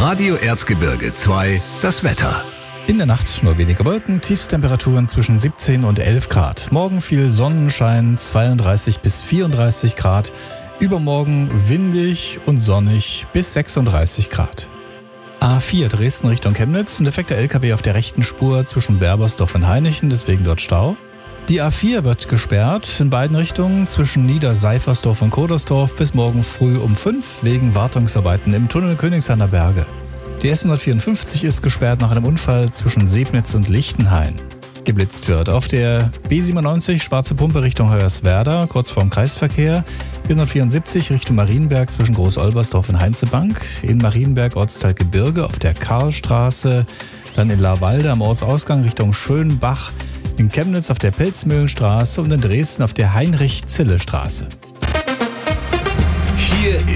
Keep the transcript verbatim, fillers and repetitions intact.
Radio Erzgebirge zwei, das Wetter. In der Nacht nur wenige Wolken, Tiefstemperaturen zwischen siebzehn und elf Grad. Morgen viel Sonnenschein, zweiunddreißig bis vierunddreißig Grad. Übermorgen windig und sonnig bis sechsunddreißig Grad. A vier Dresden Richtung Chemnitz, ein defekter L K W auf der rechten Spur zwischen Berbersdorf und Hainichen, deswegen dort Stau. Die A vier wird gesperrt in beiden Richtungen zwischen Niederseifersdorf und Kodersdorf bis morgen früh um fünf wegen Wartungsarbeiten im Tunnel Königshainer Berge. Die S hundertvierundfünfzig ist gesperrt nach einem Unfall zwischen Sebnitz und Lichtenhain. Geblitzt wird auf der B siebenundneunzig Schwarze Pumpe Richtung Hoyerswerda, kurz vorm Kreisverkehr. B hundertvierundsiebzig Richtung Marienberg zwischen Groß-Olbersdorf und Heinzebank. In Marienberg Ortsteil Gebirge auf der Karlstraße. Dann in Laarwalde am Ortsausgang Richtung Schönbach. In Chemnitz auf der Pelzmühlenstraße und in Dresden auf der Heinrich-Zille-Straße. Hier